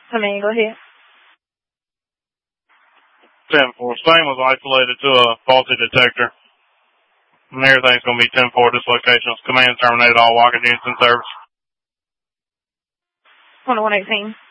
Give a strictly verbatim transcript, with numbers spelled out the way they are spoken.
Command, go ahead. ten four. Same was isolated to a faulty detector. And everything's going to be ten four dislocations. Command terminated all walking units in service. one one eighteen.